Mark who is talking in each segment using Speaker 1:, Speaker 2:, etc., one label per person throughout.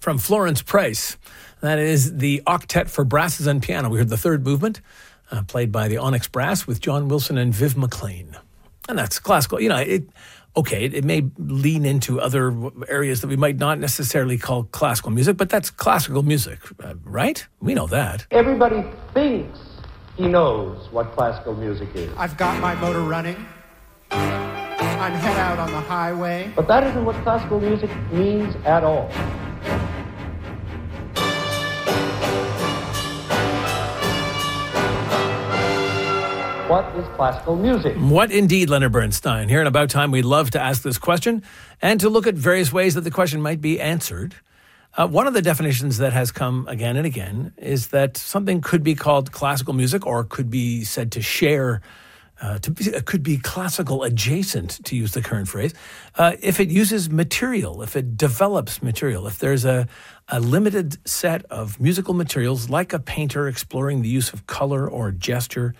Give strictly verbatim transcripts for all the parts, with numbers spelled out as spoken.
Speaker 1: from Florence Price. That is the Octet for Brasses and Piano. We heard the third movement, uh, played by the Onyx Brass with John Wilson and Viv McLean. And that's classical. You know, it okay, it, it may lean into other areas that we might not necessarily call classical music, but that's classical music, uh, right? We know that.
Speaker 2: Everybody thinks he knows what classical music is.
Speaker 3: I've got my motor running. I'm head out on the highway.
Speaker 2: But that isn't what classical music means at all. What is classical music?
Speaker 1: What indeed, Leonard Bernstein. Here in About Time, we love to ask this question and to look at various ways that the question might be answered. Uh, one of the definitions that has come again and again is that something could be called classical music or could be said to share, uh, to be, it could be classical adjacent, to use the current phrase, uh, if it uses material, if it develops material, if there's a, a limited set of musical materials, like a painter exploring the use of color or gesture.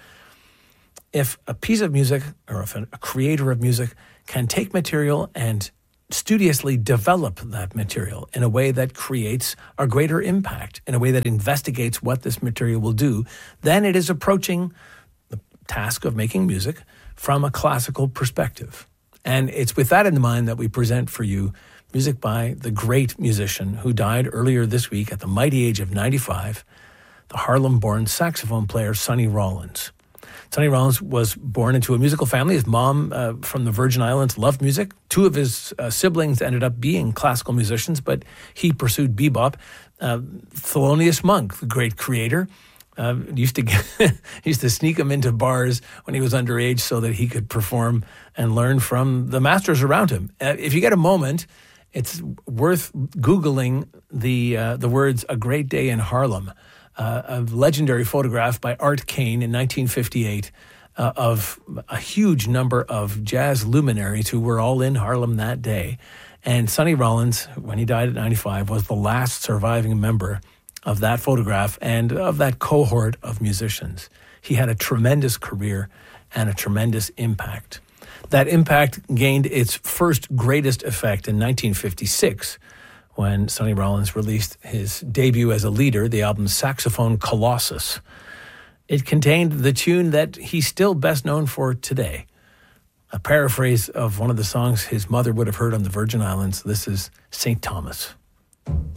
Speaker 1: If a piece of music or if a creator of music can take material and studiously develop that material in a way that creates a greater impact, in a way that investigates what this material will do, then it is approaching the task of making music from a classical perspective. And it's with that in mind that we present for you music by the great musician who died earlier this week at the mighty age of ninety-five, the Harlem-born saxophone player Sonny Rollins. Sonny Rollins was born into a musical family. His mom, uh, from the Virgin Islands, loved music. Two of his uh, siblings ended up being classical musicians, but he pursued bebop. Uh, Thelonious Monk, the great creator, uh, used to get, used to sneak him into bars when he was underage so that he could perform and learn from the masters around him. Uh, if you get a moment, it's worth Googling the uh, the words "A Great Day in Harlem." Uh, a legendary photograph by Art Kane in nineteen fifty-eight uh, of a huge number of jazz luminaries who were all in Harlem that day. And Sonny Rollins, when he died at ninety-five, was the last surviving member of that photograph and of that cohort of musicians. He had a tremendous career and a tremendous impact. That impact gained its first greatest effect in nineteen fifty-six, when Sonny Rollins released his debut as a leader, the album Saxophone Colossus. It contained the tune that he's still best known for today, a paraphrase of one of the songs his mother would have heard on the Virgin Islands. This is Saint Thomas.